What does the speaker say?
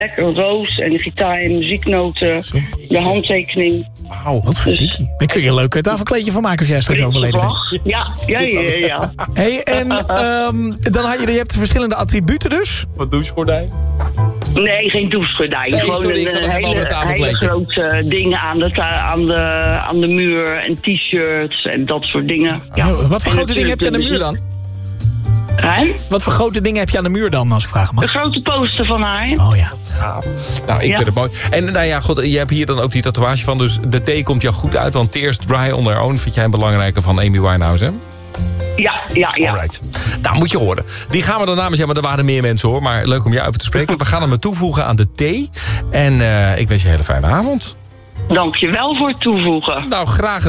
Een roos en de gitaar en muzieknoten. De handtekening. Wauw, wat voor dikkie. Daar kun je een leuk tafelkleedje van maken als jij straks overleden bent. Ja. Hey, en dan je hebt verschillende attributen dus. Wat douchegordijn? Nee, geen douchegordijn. Nee, Gewoon sorry, ik zat nog even over het hele tafelkleedje. grote dingen aan de muur. En t-shirts en dat soort dingen. Ja. Oh, wat voor grote dingen heb je aan de muur dan? Wat voor grote dingen heb je aan de muur dan, als ik vraag mag? Een grote poster van haar. Oh ja. Nou, ik vind het mooi. En nou ja, god, je hebt hier dan ook die tatoeage van. Dus de thee komt jou goed uit. Want Tears Dry on Their Own vind jij een belangrijke van Amy Winehouse, hè? Ja. Alright. Nou, moet je horen. Die gaan we dan namens... Ja, maar er waren meer mensen, hoor. Maar leuk om jou even te spreken. We gaan hem toevoegen aan de thee. En ik wens je een hele fijne avond. Dank je wel voor het toevoegen. Nou, graag gedaan.